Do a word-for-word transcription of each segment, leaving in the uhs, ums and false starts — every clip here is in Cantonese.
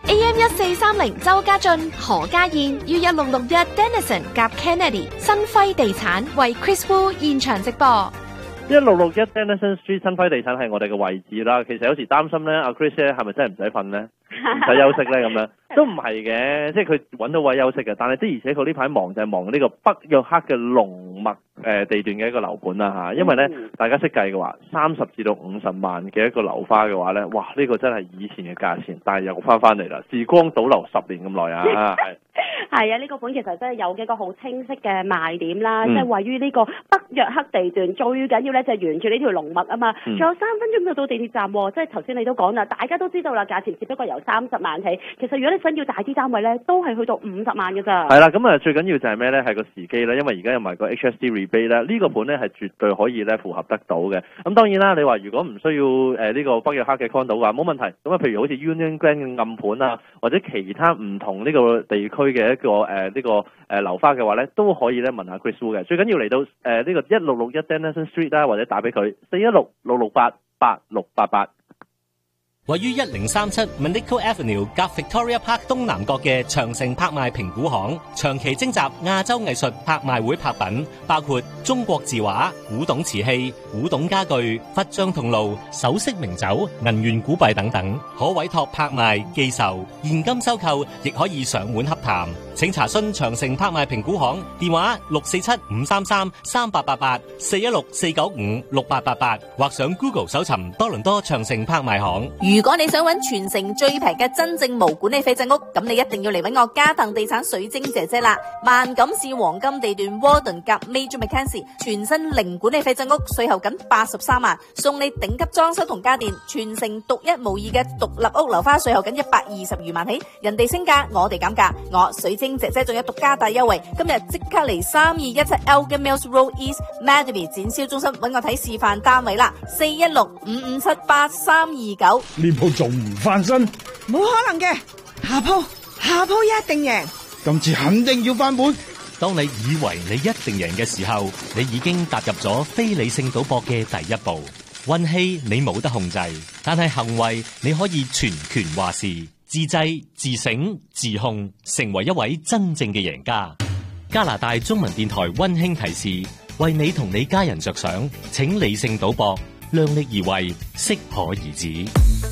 A M 一四三零周家俊、何家燕要一六六一 Denison 夾 Kennedy 新輝地產為 Chris Wu 現場直播。 一六六一 Denison Street 新輝地產係我哋嘅位置啦。其實有時擔心咧，阿 Chris 咧係咪真係唔使瞓咧，唔使休息咧咁樣，都唔係嘅，即係佢揾到位休息嘅。但係的而且確呢排忙就係忙呢個北約克嘅龍脈誒地段嘅一個樓盤啦嚇。因為咧、嗯、大家識計嘅話，三十至到五十萬嘅一個樓花嘅話咧，哇！呢、呢個真係以前嘅價錢，但係又翻翻嚟啦，時光倒流十年咁耐啊！係係啊，呢、呢個盤其實真係有幾個好清晰嘅賣點啦，嗯、即係位於呢個北約克地段，最緊要咧就係沿住呢條龍脈啊嘛，仲、嗯、有三分鐘就到地鐵站喎。即係頭先你都講啦，大家都知道啦，價錢只不過由三十萬起。其實如果你想要大啲單位咧，都係去到五十萬嘅咋。係啦，咁啊最緊要就係咩咧？係個時機啦，因為而家有埋個 H S D rebate 咧，呢個盤咧係絕對可以咧符合得到嘅。咁當然啦，你話如果唔需要誒呢、呃這個北約克嘅 condo 嘅話，冇問題。咁啊，譬如好似 Union Grand 嘅暗盤啊，或者其他唔同呢個地區嘅一個誒呢、呃這個誒、呃、樓花嘅話咧，都可以咧問下 Chris Wu 嘅。最緊要嚟到誒呢、呃這個一六六一 Denison Street 啦，或者打俾佢四一六六六八八六八八。 位於一零三七 Manico Avenue 夾 Victoria Park 東南角嘅長城拍賣評估行，長期徵集亞洲藝術拍賣會拍品，包括中國字畫、古董瓷器、古董家具、佛像銅爐、首飾名酒、銀元古幣等等，可委託拍賣、寄售、現金收購，亦可以上門洽談。請查詢長城拍賣評估行電話六四七五三三三八八八四一六四九五六八八八，或上 Google 搜尋多倫多長城拍賣行。 如果你想揾全城最平嘅真正無管理廢棄屋，咁你一定要嚟揾我嘉騰地產水晶姐姐啦！萬錦市黃金地段 Warden 夾 Major Mackenzie 全新零管理廢棄屋，稅後僅八十三萬，送你頂級裝修同家電，全城獨一無二嘅獨立屋樓花，稅後僅一百二十餘萬起，人哋升價，我哋減價，我水晶姐姐仲有獨家大優惠，今日即刻嚟三二一七 Elgin Mills Road East Mademy 展銷中心揾我睇示範單位啦，四一六五五七八三二九。 呢鋪仲唔翻身？ 冇可能嘅，下鋪下鋪一定贏， 今次肯定要翻本。 當你以為你一定贏嘅時候，你已經踏入咗非理性賭博嘅第一步。運氣你冇得控制，但係行為你可以全權話事。自制、自省、自控，成為一位真正嘅贏家。加拿大中文電台溫馨提示：為你同你家人着想，請理性賭博，量力而為，適可而止。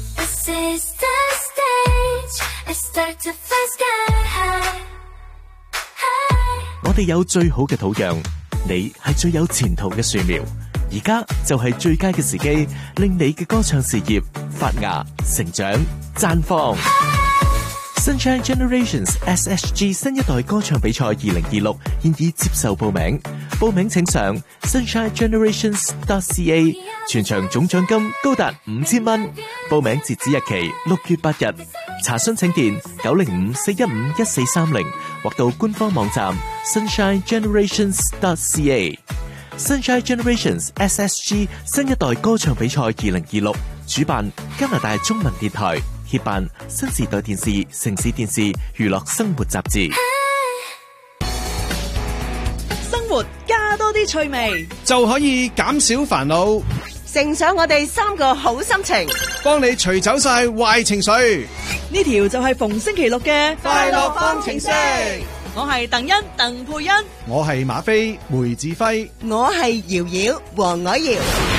我哋有最好嘅土壤，你係最有前途嘅樹苗。而家就係最佳嘅時機，令你嘅歌唱事業發芽、成長、綻放。Sunshine Generations S H G 新一代歌唱比賽二零二六現已接受報名，報名請上 sunshine generations dot c a， 全場總獎金高達五千蚊，報名截止日期六月八日，查詢請電九零五四一五一四三零或到官方網站 sunshine generations dot c a。Sunshine Generations S S G 新一代歌唱比賽二零二六主辦加拿大中文電台，協辦新時代電視、城市電視、娛樂生活雜誌。 生活加多啲趣味， 就可以減少煩惱， 乘上我哋三個好心情， 幫你除走晒壞情緒。 呢條就係逢星期六嘅快樂方程式。 我係鄧欣鄧佩欣， 我係馬飛梅志輝， 我係瑤瑤黃凱瑤。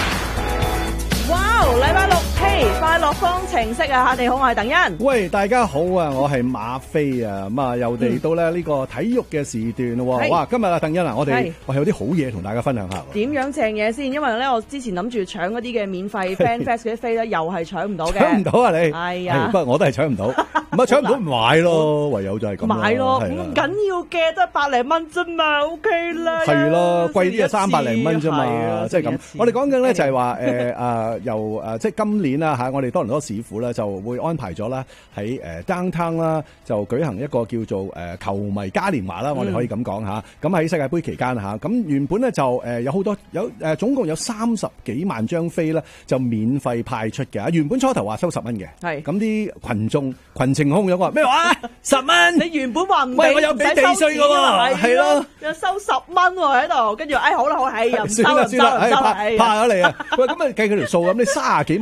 哇！禮拜六，嘿，快樂方程式啊！你好，我係鄧欣。 喂，大家好啊！我係馬飛啊！咁啊，又嚟到咧呢個體育嘅時段咯。哇！今日啊，鄧欣啊，我哋我係有啲好嘢同大家分享下。 點樣正嘢先？因為咧，我之前諗住搶嗰啲嘅免費 Fan Fest 嗰啲飛咧，又係搶唔到嘅。 搶唔到啊你？ 係啊， 不過我都係搶唔到。唔係搶唔到唔買咯，唯有就係咁。 買咯，唔緊要嘅，得百零蚊啫嘛 ，OK 啦。 係咯，貴啲啊三百零蚊啫嘛，即係咁。我哋講緊咧就係話誒啊由。誒、呃、即係今年啦嚇，我哋多倫多市府咧就會安排咗啦，喺誒 downtown 啦，就舉行一個叫做誒、呃、球迷嘉年華啦，我哋可以咁講嚇。咁喺、嗯、世界盃期間嚇，咁原本咧就誒、呃、有好多有誒、呃、總共有三十幾萬張飛咧，就免費派出嘅。原本初頭話收十蚊嘅，係咁啲群眾群情洶湧話咩話十蚊？你原本話唔俾，喂我有俾地稅嘅喎，係咯，又收十蚊喎喺度，跟住誒好啦好係又唔收唔收唔收，怕咗你啊！喂咁啊計佢條數咁，你卅幾萬張飛，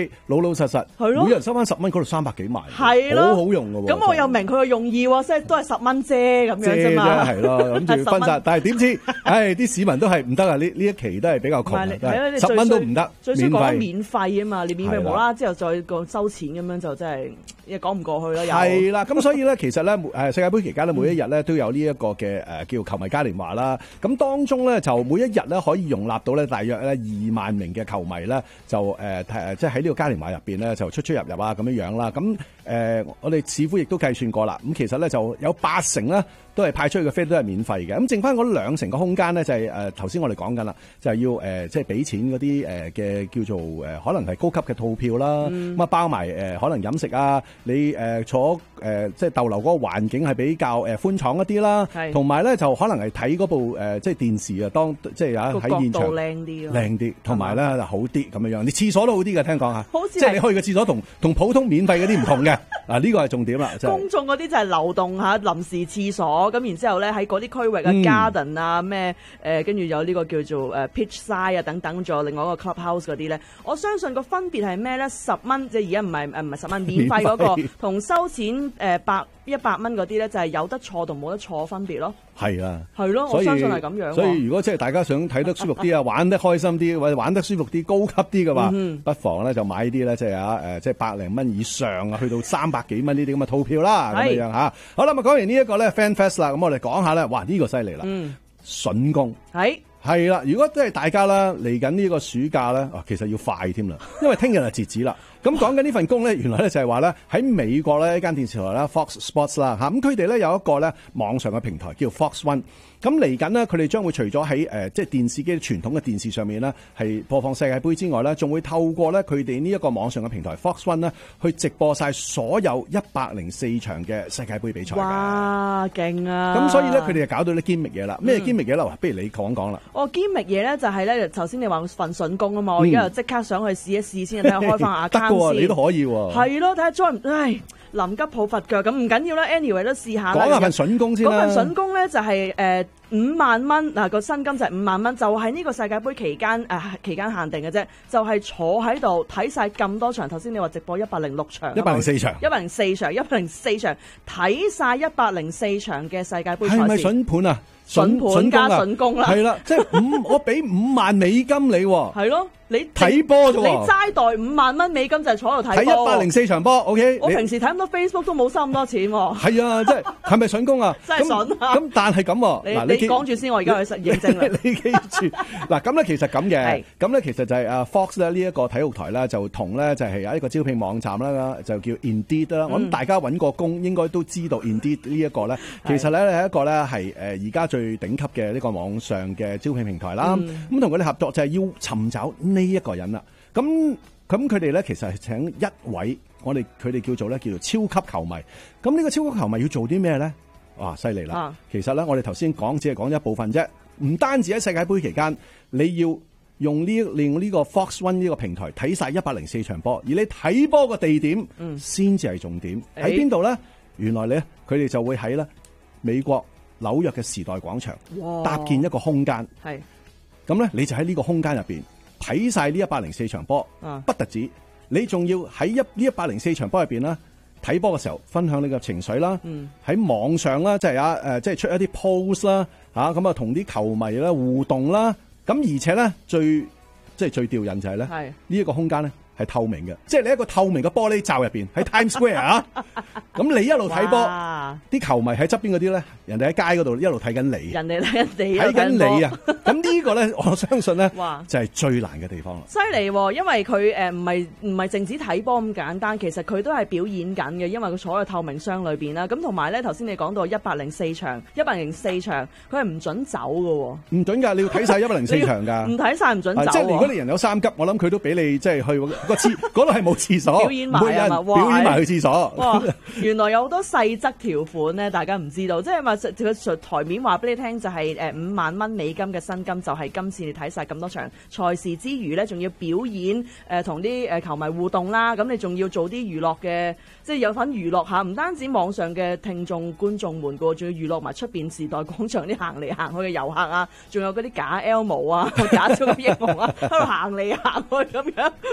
老老實實， 係咯每人收翻十蚊，嗰度三百幾萬， 係咯， 好好用㗎喎。 咁我又明佢嘅用意喎，即係都係十蚊啫咁樣啫嘛。 啫係咯，諗住分散，但係點知，唉，啲市民都係唔得啊！呢呢一期都係比較窮啊，十蚊都唔得， 最衰講免費免費啊嘛，你免費無啦之後再個收錢咁樣就真係亦講唔過去咯。 係啦，咁所以咧，其實咧，誒世界盃期間咧，每一日咧都有呢一個嘅誒叫球迷嘉年華啦。咁當中咧就每一日咧可以容納到咧大約咧二萬名嘅球迷咧，就誒誒即係喺呢個嘉年華入邊咧就出出入入啊咁樣樣啦。咁誒我哋似乎亦都計算過啦。咁其實咧就有八成咧都係派出去嘅飛都係免費嘅。咁剩翻嗰兩成嘅空間咧就係誒頭先我哋講緊啦，就係要誒即係俾錢嗰啲誒嘅叫做誒可能係高級嘅套票啦。咁啊包埋誒可能飲食啊，你誒坐誒即係逗留嗰個環境係比較誒寬敞一啲啦。同埋咧就可能係睇嗰部誒即係電視啊，當即係啊喺現場靚啲靚啲，同埋咧好啲咁樣樣。你廁所都好啲嘅，聽講嚇， 好似即係你去嘅廁所同同普通免費嗰啲唔同嘅。嗱呢個係重點啦， 公眾嗰啲就係流動嚇臨時廁所，咁然之後咧喺嗰啲區域啊 garden 啊咩誒，跟住有呢個叫做誒 pitch side 啊等等，仲有另外一個 clubhouse 嗰啲咧，我相信個分別係咩咧？十蚊即係而家唔係誒唔係十蚊免費嗰個，同收錢誒百一百蚊嗰啲咧，就係有得坐同冇得坐分別咯。 係啊， 係咯，我相信係咁樣。 所以如果即係大家想睇得舒服啲啊，玩得開心啲，或者玩得舒服啲、高級啲嘅話，嗯、不妨咧就買啲咧即係啊誒，即係百零蚊以上啊，去到三百幾蚊呢啲咁嘅套票啦，咁樣樣嚇。好啦，咁講完呢一個咧 Fan Fest 啦，咁我哋講下咧，哇呢、呢個犀利啦，筍工係。係啦，如果即係大家啦嚟緊呢個暑假咧，啊其實要快添啦，因為聽日就截止啦。咁講緊呢份工咧，原來咧就係話咧喺美國咧一間電視台啦 Fox Sports 啦嚇，咁佢哋咧有一個咧網上嘅平台叫 Fox One。咁嚟緊呢，佢哋將會除咗喺誒即係電視機傳統嘅電視上面呢，係播放世界盃之外呢，仲會透過咧佢哋呢一個網上嘅平台 Fox One 呢，去直播晒所有一百零四場嘅世界盃比賽嘅。哇，勁啊！咁所以咧，佢哋就搞到啲堅密嘢啦。咩堅密嘢啦？不如你講講啦。哦，堅密嘢咧就係咧，頭先你話份筍工啊嘛，我而家就即刻想去試一試先，睇下開翻 account 先。得喎，你都可以喎。係咯，睇下再唔唉。臨急抱佛腳咁唔緊要啦 ，anyway 都試下啦。講下份筍工先啦。嗰份筍工咧就係誒五萬蚊嗱，個薪金就係五萬蚊，就係、是、呢個世界盃期間誒、呃、期間限定嘅啫，就係、是、坐喺度睇晒咁多場。頭先你話直播一百零六場，一百零四場，一百零四場，一百零四場睇晒一百零四場嘅世界盃賽事。係咪筍盤啊？筍盤加筍工啦，係啦，即係五我俾五萬美金你喎。係咯。你睇波啫喎！你齋袋五萬蚊美金就係坐喺度睇波。睇一百零四場波 ，OK。我平時睇咁多 Facebook 都冇收咁多錢喎。係啊，即係係咪筍工啊？真係筍啊！咁但係咁喎，嗱你講住先，我而家去實驗證啦。你記住嗱，咁咧其實咁嘅，咁咧其實就係啊 Fox 咧呢一個體育台咧，就同咧就係有一個招聘網站啦，就叫 Indeed 啦。我諗大家揾過工應該都知道 Indeed 呢一個咧，其實咧係一個咧係誒而家最頂級嘅呢個網上嘅招聘平台啦。咁同佢哋合作就係要尋找呢一個人啦，咁咁佢哋咧其實係請一位，我哋佢哋叫做咧叫做超級球迷。咁呢個超級球迷要做啲咩咧？哇，犀利啦！啊、其實咧，我哋頭先講只係講一部分啫，唔單止喺世界盃期間，你要用呢利用呢個 Fox One 呢個平台睇晒一百零四場波，而你睇波個地點先至係重點。喺邊度咧？原來咧佢哋就會喺咧美國紐約嘅時代廣場搭建一個空間。係咁咧，你就喺呢個空間入邊。睇晒呢一百零四場波，啊、不特止，你仲要喺一呢一百零四場波入邊啦，睇波嘅時候分享你嘅情緒啦，喺、嗯、網上啦，即係啊誒，即係出一啲 post 啦，嚇咁啊，同啲球迷咧互動啦，咁而且咧最即係最吊癮就係咧呢一個空間咧係透明嘅，即係你一個透明嘅玻璃罩入邊喺 Times Square 啊，咁你一路睇波，啲球迷喺側邊嗰啲咧，人哋喺街嗰度一路睇緊你，人哋睇緊你睇緊你啊！咁呢個咧，我相信咧就係最難嘅地方啦。犀利，因為佢誒唔係唔係淨止睇波咁簡單，其實佢都係表演緊嘅，因為佢坐喺透明箱裏邊啦。咁同埋咧，頭先你講到一百零四場，一百零四場，佢係唔準走㗎，唔準㗎，你要睇晒一百零四場㗎，唔睇晒唔準走。即係如果你人有三急，我諗佢都俾你即係去個廁嗰度係冇廁所，表演埋啊嘛，表演埋去廁所。哇！原來有好多細則條款咧，大家唔知道，即係話佢台面話俾你聽，就係誒五萬蚊美金嘅薪金，就係今次你睇晒咁多場賽事之餘咧，仲要表演誒同啲誒球迷互動啦，咁你仲要做啲娛樂嘅，即係有份娛樂下，唔單止網上嘅聽眾觀眾們個，仲要娛樂埋出邊時代廣場啲行嚟行去嘅遊客啊，仲有嗰啲假 Elmo 啊、假超英雄啊，喺度行嚟行去咁樣。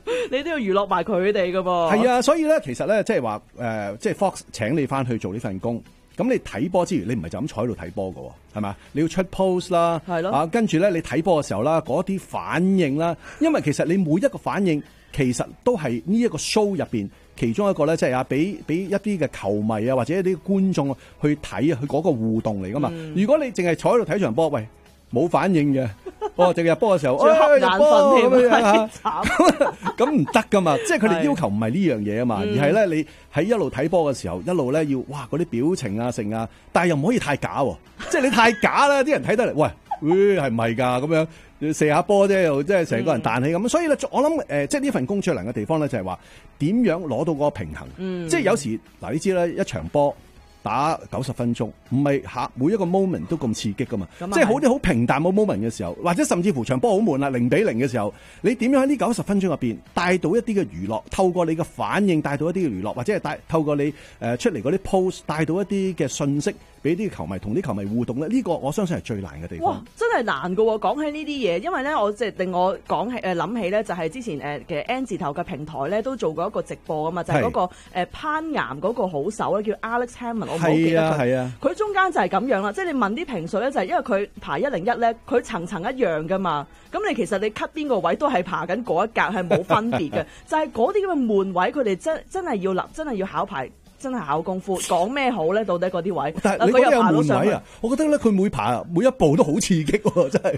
你都要娛樂埋佢哋噶噃。 係啊，所以咧，其實咧，即係話誒，即係 Fox 請你翻去做呢份工。咁你睇波之餘，你唔係就咁坐喺度睇波㗎，係嘛？你要出 post 啦， 係咯， 啊，跟住咧你睇波嘅時候啦，嗰啲反應啦，因為其實你每一個反應其實都係呢一個 show 入邊其中一個咧，即係啊，俾俾一啲嘅球迷啊或者一啲觀眾去睇啊，佢嗰個互動嚟噶嘛。嗯、如果你淨係坐喺度睇場波，喂，冇反應嘅。哦，淨係入波嘅時候， 瞌眼瞓添，咁樣慘，咁唔得噶嘛！即係佢哋要求唔係呢樣嘢啊嘛，而係咧你喺一路睇波嘅時候，一路咧要哇嗰啲表情啊成啊，但係又唔可以太假喎，即係你太假啦，啲人睇得嚟，喂，誒係唔係㗎咁樣射下波啫，又即係成個人彈起咁，嗯、所以咧我諗誒、呃，即係呢份工最難嘅地方咧就係話點樣攞到嗰個平衡，嗯、即係有時嗱你知啦，一場波打九十分鐘，唔係下每一個 moment 都咁刺激噶嘛，即係好啲好平淡嘅 moment 嘅時候，或者甚至乎場波好悶啦，零比零嘅時候，你點樣喺呢九十分鐘入邊帶到一啲嘅娛樂，透過你嘅反應帶到一啲嘅娛樂，或者係帶透過你誒、呃、出嚟嗰啲 post 帶到一啲嘅信息俾啲球迷同啲球迷互動咧，呢、這個我相信係最難嘅地方。 哇，真係難噶喎！講起呢啲嘢，因為咧我即係令我講起誒諗起咧，就係之前誒嘅 N 字頭嘅平台咧都做過一個直播啊嘛，就係、是、嗰、那個誒、呃、攀岩嗰個好手咧叫 Alex Hammond。我冇記得佢，係啊，佢中間就係咁樣啦，即係你問啲評述咧，就係因為佢爬一零一咧，佢層層一樣噶嘛，咁你其實你 cut 邊個位都係爬緊嗰一格，係冇分別嘅，就係嗰啲咁嘅悶位，佢哋真真係要立，真係要考牌。真係考功夫，講咩好咧？到底嗰啲位， 但係你嗰啲有悶位啊！我覺得咧，佢每爬每一步都好刺激喎，真係。